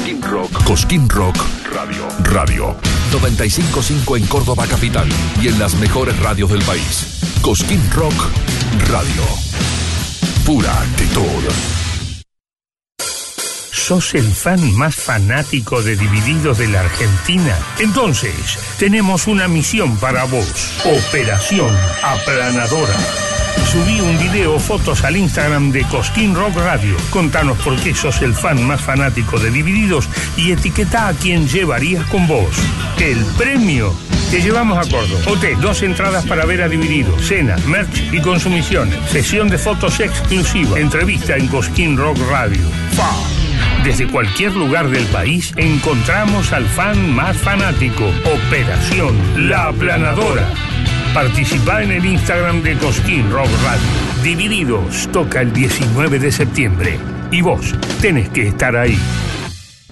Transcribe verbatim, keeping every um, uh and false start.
Cosquín Rock. Cosquín Rock Radio. Radio. noventa y cinco punto cinco en Córdoba capital y en las mejores radios del país. Cosquín Rock Radio. Pura actitud. ¿Sos el fan más fanático de Divididos de la Argentina? Entonces, tenemos una misión para vos. Operación Aplanadora. Subí un video o fotos al Instagram de Cosquín Rock Radio. Contanos por qué sos el fan más fanático de Divididos y etiquetá a quien llevarías con vos. El premio te llevamos a Córdoba. Hotel, dos entradas para ver a Divididos, cena, merch y consumiciones. Sesión de fotos exclusiva. Entrevista en Cosquín Rock Radio. ¡Fa! Desde cualquier lugar del país encontramos al fan más fanático. Operación La Aplanadora. Participá en el Instagram de Cosquín Rock Radio. Divididos toca el diecinueve de septiembre y vos tenés que estar ahí.